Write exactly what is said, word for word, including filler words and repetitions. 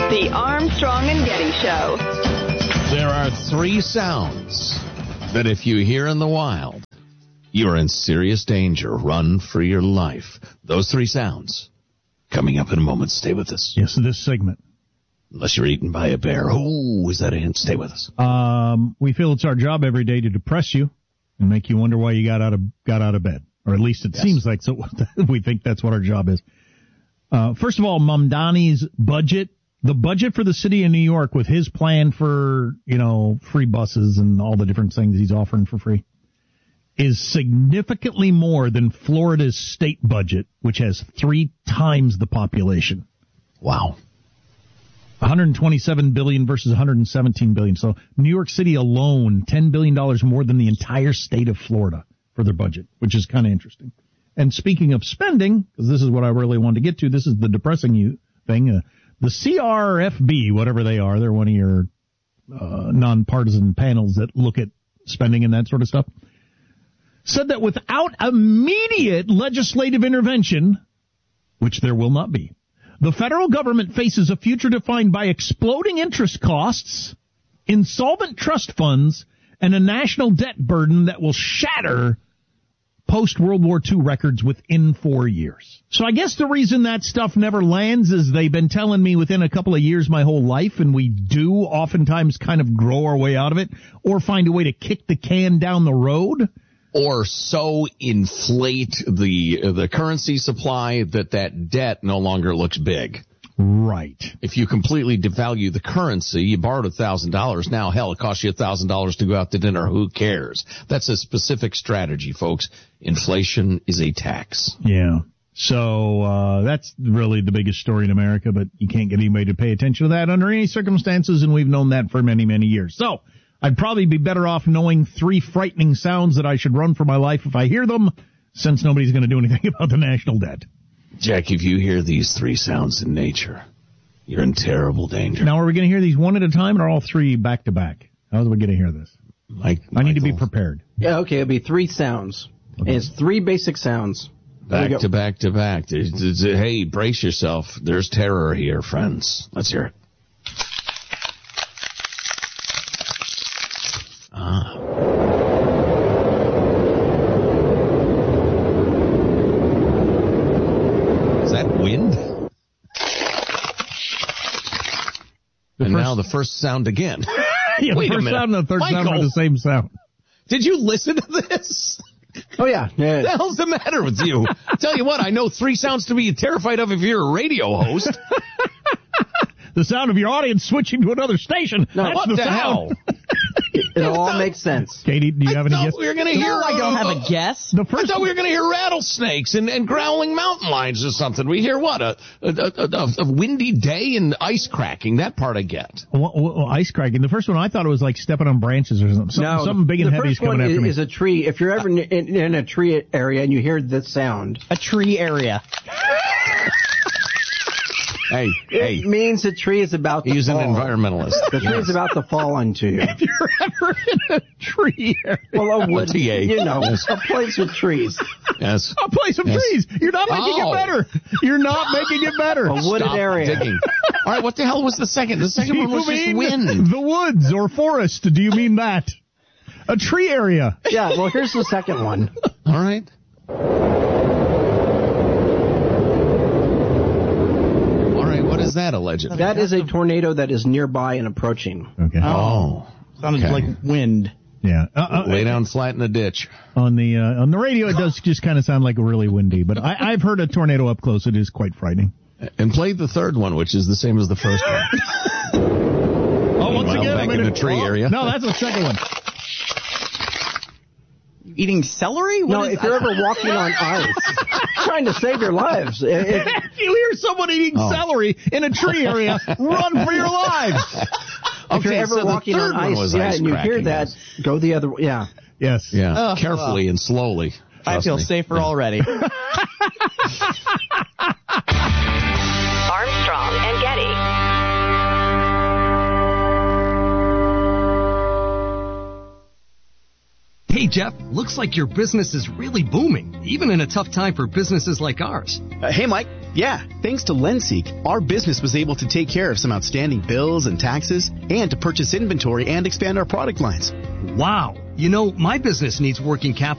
The Armstrong and Getty Show. There are three sounds that if you hear in the wild, you're in serious danger. Run for your life. Those three sounds coming up in a moment. Stay with us. Yes, this segment. Unless you're eaten by a bear. Oh, is that a hint? Stay with us. Um, we feel it's our job every day to depress you and make you wonder why you got out of got out of bed. Or at least it yes. seems like so. We think that's what our job is. Uh, first of all, Mamdani's budget, the budget for the city of New York with his plan for, you know, free buses and all the different things he's offering for free, is significantly more than Florida's state budget, which has three times the population. Wow. one hundred twenty-seven billion dollars versus one hundred seventeen billion dollars. So New York City alone, ten billion dollars more than the entire state of Florida for their budget, which is kind of interesting. And speaking of spending, because this is what I really wanted to get to, this is the depressing you thing. Uh, the C R F B, whatever they are, they're one of your uh, nonpartisan panels that look at spending and that sort of stuff, said that without immediate legislative intervention, which there will not be, the federal government faces a future defined by exploding interest costs, insolvent trust funds, and a national debt burden that will shatter post-World War Two records within four years. So I guess the reason that stuff never lands is they've been telling me within a couple of years my whole life, and we do oftentimes kind of grow our way out of it or find a way to kick the can down the road. Or so inflate the the currency supply that that debt no longer looks big. Right. If you completely devalue the currency, you borrowed one thousand dollars. Now, hell, it costs you one thousand dollars to go out to dinner. Who cares? That's a specific strategy, folks. Inflation is a tax. Yeah. So uh that's really the biggest story in America, but you can't get anybody to pay attention to that under any circumstances, and we've known that for many, many years. So I'd probably be better off knowing three frightening sounds that I should run for my life if I hear them, since nobody's going to do anything about the national debt. Jack, if you hear these three sounds in nature, you're in terrible danger. Now, are we going to hear these one at a time or all three back to back? How are we going to hear this? Mike, I need to be prepared. Yeah, okay, it'll be three sounds. Okay. And it's three basic sounds. Back to back to back. It's, it's, hey, brace yourself. There's terror here, friends. Let's hear it. Ah. Is that wind? The and first, now the first sound again. Yeah, Wait the first a minute. sound and the third Michael, sound are the same sound. Did you listen to this? Oh, yeah. yeah. What the hell's the matter with you? Tell you what, I know three sounds to be terrified of if you're a radio host. The sound of your audience switching to another station. No, That's what the, the sound. hell? It'll all make sense. Katie, do you have I any guess? We were going to hear. No, I don't uh, have a guess. The first I thought we were going to hear rattlesnakes and, and growling mountain lions or something. We hear what? A, a, a, a windy day and ice cracking. That part I get. Well, well, ice cracking. The first one, I thought it was like stepping on branches or something. Something, no, something big and heavy is coming after me. The me. first one is a tree. If you're ever in, in a tree area and you hear this sound. A tree area. Hey, it hey. It means the tree is about to He's fall. an environmentalist. The tree is about to fall onto you. If you're ever in a tree area. Well, a wood, T A. you know, Yes. a place with trees. Yes. A place of Yes. trees. You're not making Oh. it better. You're not making it better. A wooded Stop area. digging. All right, what the hell was the second? The second Do one was you just mean wind. the woods or forest? Do you mean that? A tree area. Yeah, well, here's the second one. All right. What is that, allegedly? That is a tornado that is nearby and approaching. Okay. Oh. Sounded okay. like wind. Yeah. Uh, uh, Lay down flat in a ditch. On the uh, on the radio, it does just kind of sound like really windy, but I, I've heard a tornado up close. It is quite frightening. And play the third one, which is the same as the first one. Oh, once Meanwhile, again, back I'm in in the tree oh, area. No, that's the second one. Eating celery? What No, is if you're ever walking on ice, trying to save your lives. If, If you hear someone eating Oh. celery in a tree area, run for your lives. if Okay, you're ever so the walking third on one ice, was yeah, ice and you hear cracking, that, yes. go the other way. Yeah. Yes. Yeah, Oh, carefully well. and slowly. I Trust feel me. safer already. Armstrong and Getty. Hey, Jeff, looks like your business is really booming, even in a tough time for businesses like ours. Uh, hey, Mike, Yeah, thanks to Lenseek, our business was able to take care of some outstanding bills and taxes and to purchase inventory and expand our product lines. Wow. You know, my business needs working capital